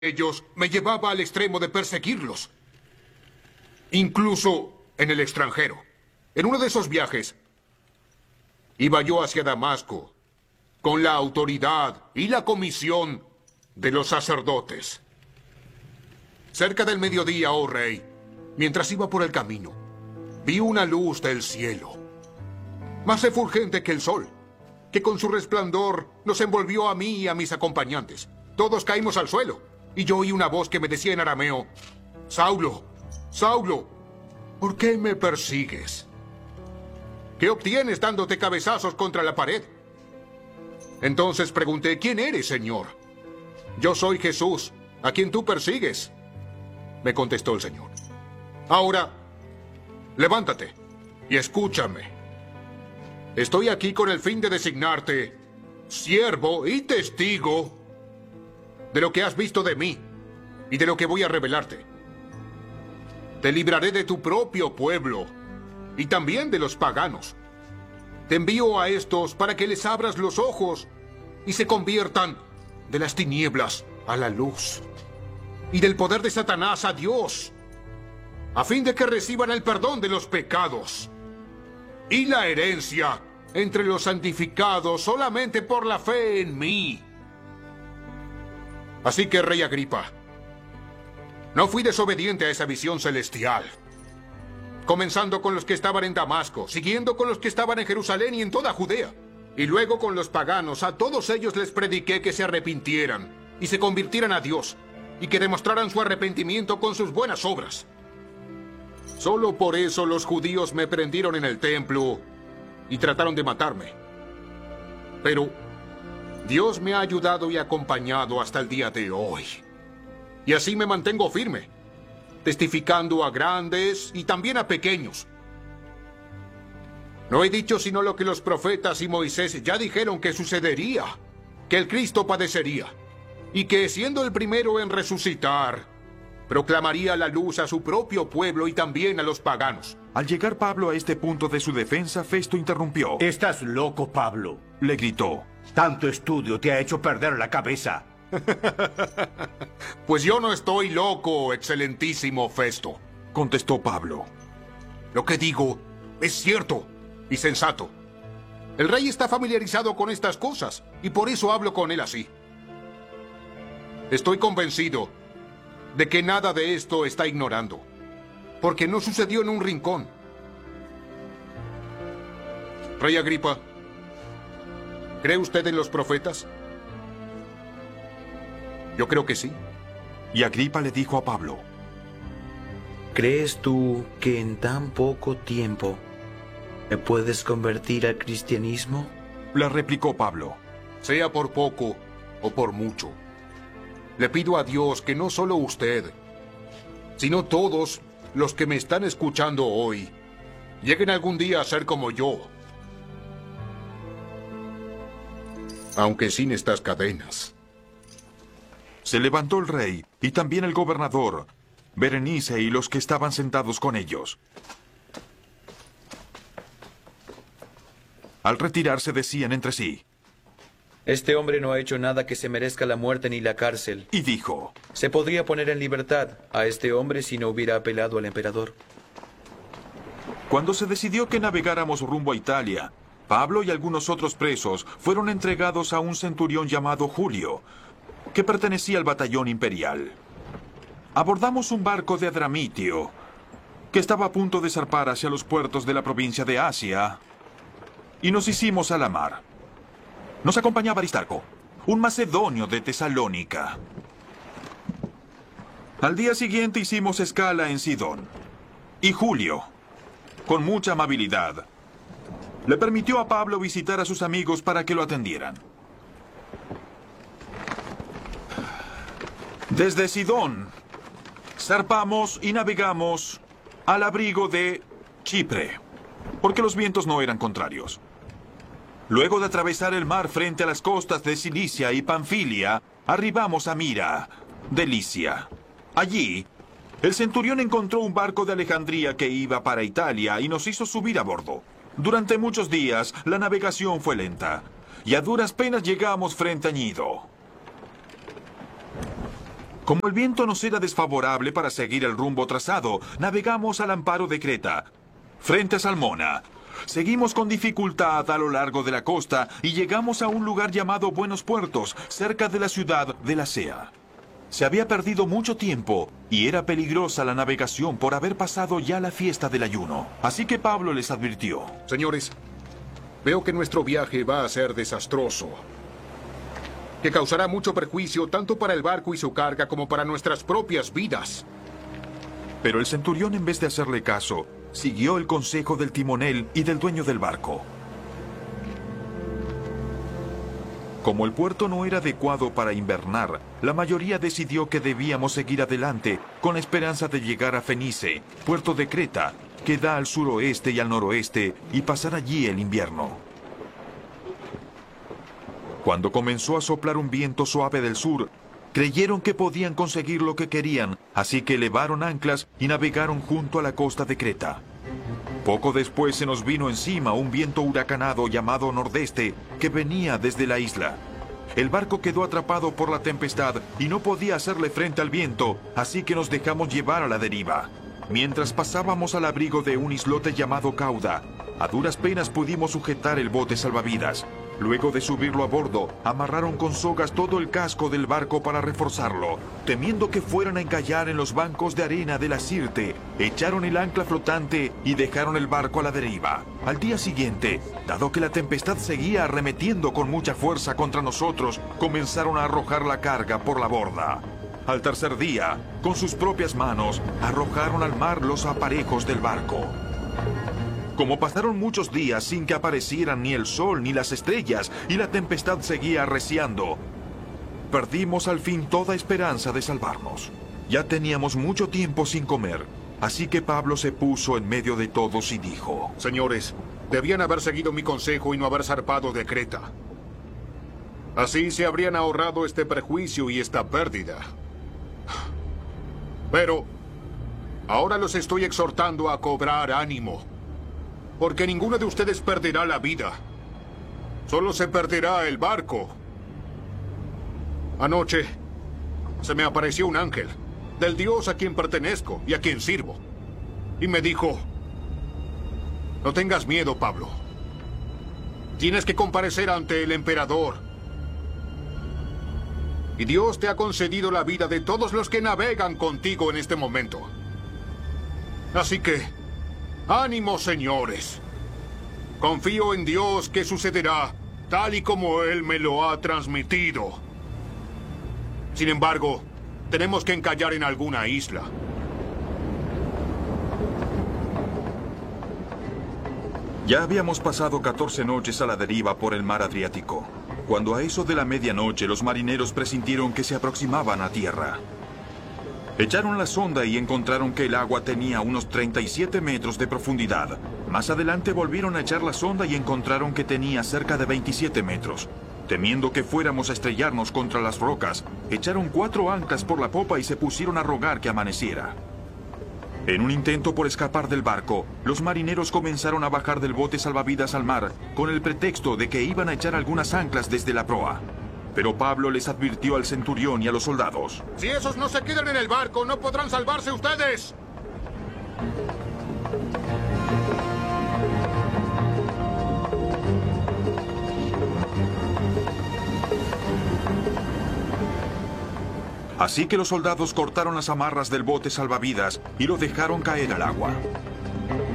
ellos me llevaba al extremo de perseguirlos. Incluso en el extranjero. En uno de esos viajes, iba yo hacia Damasco con la autoridad y la comisión de los sacerdotes. Cerca del mediodía, oh rey, mientras iba por el camino, vi una luz del cielo, más efulgente que el sol, que con su resplandor nos envolvió a mí y a mis acompañantes. Todos caímos al suelo, y yo oí una voz que me decía en arameo: Saulo, Saulo, ¿por qué me persigues? ¿Qué obtienes dándote cabezazos contra la pared? Entonces pregunté: ¿quién eres, Señor? Yo soy Jesús, a quien tú persigues, me contestó el Señor. Ahora, levántate y escúchame. Estoy aquí con el fin de designarte siervo y testigo de lo que has visto de mí y de lo que voy a revelarte. Te libraré de tu propio pueblo y también de los paganos. Te envío a estos para que les abras los ojos y se conviertan de las tinieblas a la luz y del poder de Satanás a Dios, a fin de que reciban el perdón de los pecados y la herencia entre los santificados solamente por la fe en mí. Así que, Rey Agripa, no fui desobediente a esa visión celestial. Comenzando con los que estaban en Damasco, siguiendo con los que estaban en Jerusalén y en toda Judea, y luego con los paganos, a todos ellos les prediqué que se arrepintieran y se convirtieran a Dios, y que demostraran su arrepentimiento con sus buenas obras. Solo por eso los judíos me prendieron en el templo y trataron de matarme. Pero Dios me ha ayudado y acompañado hasta el día de hoy. Y así me mantengo firme, testificando a grandes y también a pequeños. No he dicho sino lo que los profetas y Moisés ya dijeron que sucedería, que el Cristo padecería, y que, siendo el primero en resucitar, proclamaría la luz a su propio pueblo y también a los paganos. Al llegar Pablo a este punto de su defensa, Festo interrumpió. Estás loco, Pablo. Le gritó. Tanto estudio te ha hecho perder la cabeza. Pues yo no estoy loco, excelentísimo Festo, contestó Pablo. Lo que digo es cierto y sensato. El rey está familiarizado con estas cosas y por eso hablo con él así. Estoy convencido de que nada de esto está ignorando, porque no sucedió en un rincón. Rey Agripa, ¿cree usted en los profetas? Yo creo que sí. Y Agripa le dijo a Pablo: ¿crees tú que en tan poco tiempo me puedes convertir al cristianismo? Le replicó Pablo: sea por poco o por mucho, le pido a Dios que no solo usted, sino todos los que me están escuchando hoy, lleguen algún día a ser como yo. Aunque sin estas cadenas. Se levantó el rey y también el gobernador, Berenice y los que estaban sentados con ellos. Al retirarse decían entre sí: este hombre no ha hecho nada que se merezca la muerte ni la cárcel. Y dijo: se podría poner en libertad a este hombre si no hubiera apelado al emperador. Cuando se decidió que navegáramos rumbo a Italia, Pablo y algunos otros presos fueron entregados a un centurión llamado Julio, que pertenecía al batallón imperial. Abordamos un barco de Adramitio, que estaba a punto de zarpar hacia los puertos de la provincia de Asia, y nos hicimos a la mar. Nos acompañaba Aristarco, un macedonio de Tesalónica. Al día siguiente hicimos escala en Sidón, y Julio, con mucha amabilidad, le permitió a Pablo visitar a sus amigos para que lo atendieran. Desde Sidón, zarpamos y navegamos al abrigo de Chipre, porque los vientos no eran contrarios. Luego de atravesar el mar frente a las costas de Cilicia y Panfilia, arribamos a Mira, de Licia. Allí, el centurión encontró un barco de Alejandría que iba para Italia y nos hizo subir a bordo. Durante muchos días, la navegación fue lenta, y a duras penas llegamos frente a Gnido. Como el viento nos era desfavorable para seguir el rumbo trazado, navegamos al amparo de Creta, frente a Salmona. Seguimos con dificultad a lo largo de la costa y llegamos a un lugar llamado Buenos Puertos, cerca de la ciudad de Lasea. Se había perdido mucho tiempo y era peligrosa la navegación por haber pasado ya la fiesta del ayuno. Así que Pablo les advirtió. Señores, veo que nuestro viaje va a ser desastroso, que causará mucho perjuicio tanto para el barco y su carga como para nuestras propias vidas. Pero el centurión, en vez de hacerle caso, siguió el consejo del timonel y del dueño del barco. Como el puerto no era adecuado para invernar, la mayoría decidió que debíamos seguir adelante con la esperanza de llegar a Fenice, puerto de Creta, que da al suroeste y al noroeste, y pasar allí el invierno. Cuando comenzó a soplar un viento suave del sur, creyeron que podían conseguir lo que querían, así que elevaron anclas y navegaron junto a la costa de Creta. Poco después se nos vino encima un viento huracanado llamado nordeste que venía desde la isla. El barco quedó atrapado por la tempestad y no podía hacerle frente al viento, así que nos dejamos llevar a la deriva. Mientras pasábamos al abrigo de un islote llamado Cauda, a duras penas pudimos sujetar el bote salvavidas. Luego de subirlo a bordo, amarraron con sogas todo el casco del barco para reforzarlo. Temiendo que fueran a encallar en los bancos de arena de la Sirte, echaron el ancla flotante y dejaron el barco a la deriva. Al día siguiente, dado que la tempestad seguía arremetiendo con mucha fuerza contra nosotros, comenzaron a arrojar la carga por la borda. Al tercer día, con sus propias manos, arrojaron al mar los aparejos del barco. Como pasaron muchos días sin que aparecieran ni el sol ni las estrellas y la tempestad seguía arreciando, perdimos al fin toda esperanza de salvarnos. Ya teníamos mucho tiempo sin comer, así que Pablo se puso en medio de todos y dijo: Señores, debían haber seguido mi consejo y no haber zarpado de Creta. Así se habrían ahorrado este perjuicio y esta pérdida. Pero ahora los estoy exhortando a cobrar ánimo, porque ninguno de ustedes perderá la vida. Solo se perderá el barco. Anoche se me apareció un ángel del Dios a quien pertenezco y a quien sirvo. Y me dijo: no tengas miedo, Pablo. Tienes que comparecer ante el emperador. Y Dios te ha concedido la vida de todos los que navegan contigo en este momento. Así que, ánimo, señores. Confío en Dios que sucederá tal y como Él me lo ha transmitido. Sin embargo, tenemos que encallar en alguna isla. Ya habíamos pasado 14 noches a la deriva por el mar Adriático, cuando a eso de la medianoche los marineros presintieron que se aproximaban a tierra. Echaron la sonda y encontraron que el agua tenía unos 37 metros de profundidad. Más adelante volvieron a echar la sonda y encontraron que tenía cerca de 27 metros. Temiendo que fuéramos a estrellarnos contra las rocas, echaron 4 anclas por la popa y se pusieron a rogar que amaneciera. En un intento por escapar del barco, los marineros comenzaron a bajar del bote salvavidas al mar con el pretexto de que iban a echar algunas anclas desde la proa. Pero Pablo les advirtió al centurión y a los soldados: Si esos no se quedan en el barco, no podrán salvarse ustedes. Así que los soldados cortaron las amarras del bote salvavidas y lo dejaron caer al agua.